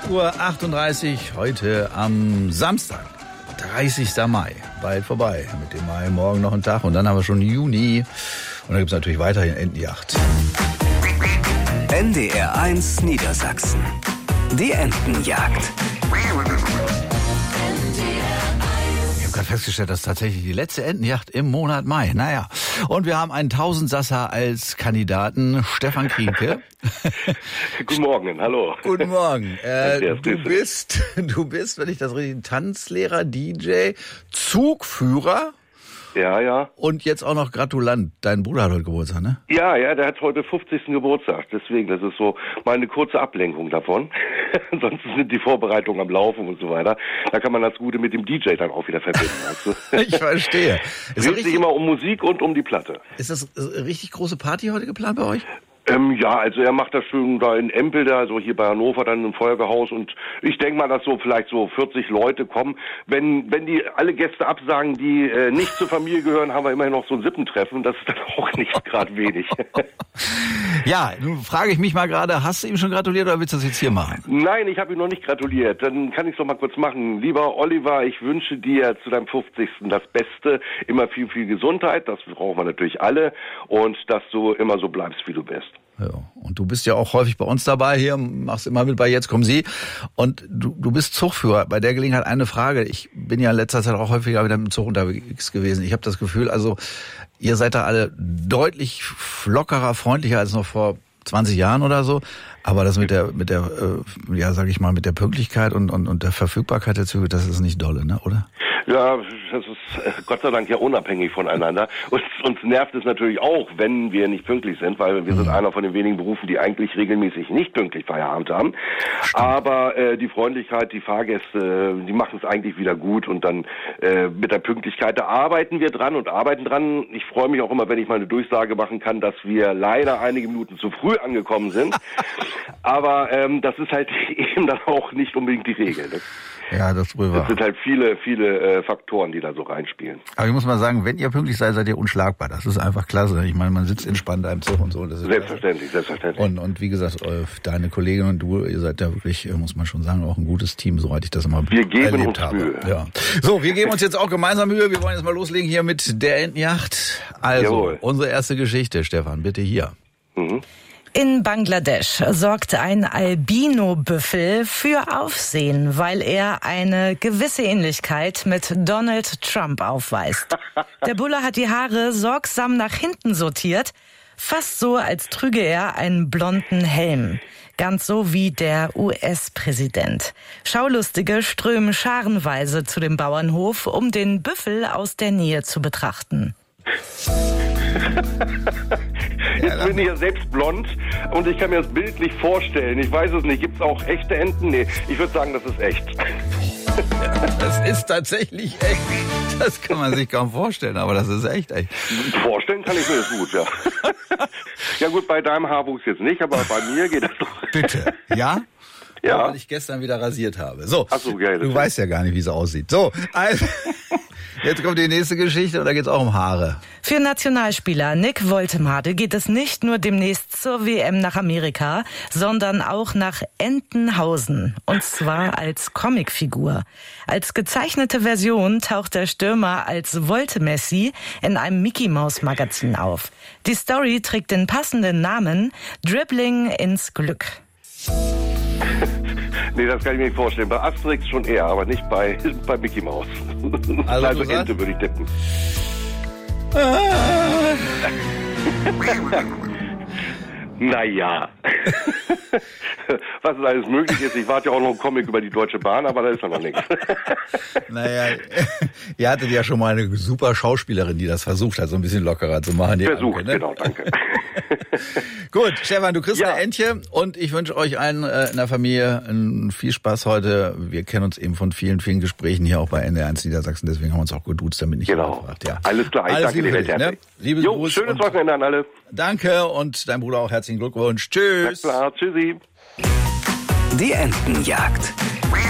8:38 Uhr heute am Samstag, 30. Mai. Bald vorbei mit dem Mai, morgen noch ein Tag und dann haben wir schon Juni. Und dann gibt es natürlich weiterhin Entenjagd. NDR 1 Niedersachsen. Die Entenjagd. Ich habe gerade festgestellt, das ist tatsächlich die letzte Entenjagd im Monat Mai. Naja, und wir haben einen Tausendsasser als Kandidaten, Stefan Krienke. Guten Morgen, hallo. Guten Morgen. Du bist, wenn ich das richtig, Tanzlehrer, DJ, Zugführer. Ja. Und jetzt auch noch Gratulant. Dein Bruder hat heute Geburtstag, ne? Ja, der hat heute 50. Geburtstag. Deswegen, das ist so mal eine kurze Ablenkung davon. Ansonsten sind die Vorbereitungen am Laufen und so weiter. Da kann man das Gute mit dem DJ dann auch wieder verbinden. Weißt du? Ich verstehe. Es dreht sich immer um Musik und um die Platte. Ist das eine richtig große Party heute geplant bei euch? Ja, also er macht das schön da in Empel, da so hier bei Hannover dann im Feuerwehrhaus und ich denke mal, dass so vielleicht so 40 Leute kommen. Wenn die alle Gäste absagen, die nicht zur Familie gehören, haben wir immerhin noch so ein Sippentreffen. Das ist dann auch nicht gerade wenig. Ja, nun frage ich mich mal gerade, hast du ihm schon gratuliert oder willst du das jetzt hier machen? Nein, ich habe ihm noch nicht gratuliert. Dann kann ich es doch mal kurz machen. Lieber Oliver, ich wünsche dir zu deinem 50. das Beste. Immer viel, viel Gesundheit. Das brauchen wir natürlich alle. Und dass du immer so bleibst, wie du bist. Ja, und du bist ja auch häufig bei uns dabei hier, machst immer mit bei Jetzt kommen Sie. Und du bist Zugführer. Bei der Gelegenheit eine Frage. Ich bin ja in letzter Zeit auch häufiger wieder mit dem Zug unterwegs gewesen. Ich habe das Gefühl, also ihr seid da alle deutlich lockerer, freundlicher als noch vor 20 Jahren oder so. Aber das mit der Pünktlichkeit und der Verfügbarkeit der Züge, das ist nicht dolle, ne, oder? Ja, das ist Gott sei Dank ja unabhängig voneinander. Uns nervt es natürlich auch, wenn wir nicht pünktlich sind, weil wir sind einer von den wenigen Berufen, die eigentlich regelmäßig nicht pünktlich Feierabend haben. Stimmt. Aber die Freundlichkeit, die Fahrgäste, die machen es eigentlich wieder gut und dann mit der Pünktlichkeit, da arbeiten wir dran und arbeiten dran. Ich freue mich auch immer, wenn ich mal eine Durchsage machen kann, dass wir leider einige Minuten zu früh angekommen sind. Aber das ist halt eben dann auch nicht unbedingt die Regel. Ja, das ist wohl wahr. Das sind halt viele Faktoren, die da so reinspielen. Aber ich muss mal sagen, wenn ihr pünktlich seid, seid ihr unschlagbar. Das ist einfach klasse. Ich meine, man sitzt entspannt da im Zug und so. Das ist selbstverständlich. Und wie gesagt, deine Kollegin und du, ihr seid ja wirklich, muss man schon sagen, auch ein gutes Team, soweit ich das immer Wir geben erlebt uns habe. Mühe. Ja. So, wir geben uns jetzt auch gemeinsam Mühe. Wir wollen jetzt mal loslegen hier mit der Entenjagd. Also, Jawohl. Unsere erste Geschichte, Stefan, bitte hier. In Bangladesch sorgt ein Albino-Büffel für Aufsehen, weil er eine gewisse Ähnlichkeit mit Donald Trump aufweist. Der Bulle hat die Haare sorgsam nach hinten sortiert, fast so, als trüge er einen blonden Helm. Ganz so wie der US-Präsident. Schaulustige strömen scharenweise zu dem Bauernhof, um den Büffel aus der Nähe zu betrachten. Jetzt bin ich ja selbst blond und ich kann mir das bildlich vorstellen. Ich weiß es nicht. Gibt es auch echte Enten? Nee, ich würde sagen, das ist echt. Das ist tatsächlich echt. Das kann man sich kaum vorstellen, aber das ist echt. Vorstellen kann ich mir das gut, ja. Ja gut, bei deinem Haarwuchs jetzt nicht, aber bei mir geht das doch. Bitte, ja? Ja. Weil ich gestern wieder rasiert habe. So, ach so, geil. Du weißt ja gar nicht, wie es aussieht. So, also, jetzt kommt die nächste Geschichte und da geht es auch um Haare. Für Nationalspieler Nick Woltemade geht es nicht nur demnächst zur WM nach Amerika, sondern auch nach Entenhausen. Und zwar als Comicfigur. Als gezeichnete Version taucht der Stürmer als Volte-Messi in einem Mickey-Maus-Magazin auf. Die Story trägt den passenden Namen Dribbling ins Glück. Nee, das kann ich mir nicht vorstellen. Bei Asterix schon eher, aber nicht bei Mickey Mouse. Also Ente würde ich tippen. Naja. Was ist alles möglich ist. Ich warte ja auch noch einen Comic über die Deutsche Bahn, aber da ist ja noch nichts. Naja, ihr hattet ja schon mal eine super Schauspielerin, die das versucht hat, so ein bisschen lockerer zu machen. Versucht, ne? Genau, danke. Gut, Stefan, du kriegst ein Entchen und ich wünsche euch allen in der Familie viel Spaß heute. Wir kennen uns eben von vielen Gesprächen hier auch bei NDR 1 Niedersachsen, deswegen haben wir uns auch geduzt, damit nicht genau. Gefragt. Ja. Alles klar, ich danke dir recht herzlich. Liebe Grüße. Schönes Wochenende an alle. Danke und dein Bruder auch herzlichen Glückwunsch. Tschüss. Klar, tschüssi. Die Entenjagd.